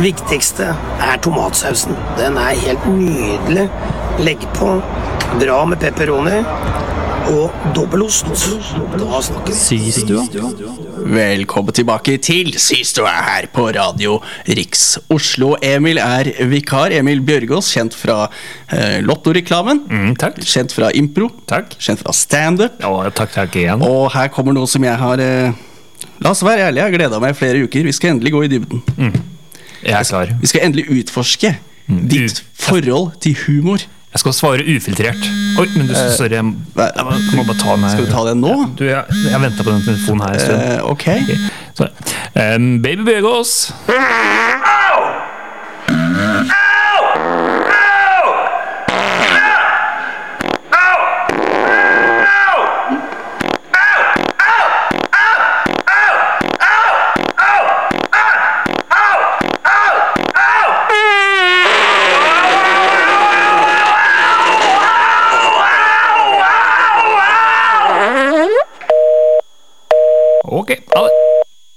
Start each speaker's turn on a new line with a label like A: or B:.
A: viktigste tomatsausen. Den helt nydelig. Legg på bra med pepperoni og dobbelost. Da snakker vi.
B: Systua. Velkommen tilbake til Systua her på Radio Riks Oslo. Emil vikar. Emil Bjørgaas, kjent fra Lotto-reklamen.
C: Takk.
B: Kjent fra impro.
C: Takk.
B: Kjent fra stand-up.
C: Takk igjen.
B: Og her kommer noe som jeg har... La oss være ærlige, jeg har gledet meg flere uker. Vi skal endelig gå i dybden.
C: Jeg klar.
B: Vi skal endelig utforske ditt forhold til humor.
C: Jeg skal svare ufiltrert. Oi, men du, sorry, jeg må bare ta den her.
B: Skal du ta den nå?
C: Ja, jeg ventet på den telefonen her en stund.
B: Ok.
C: Baby Bjørgaas.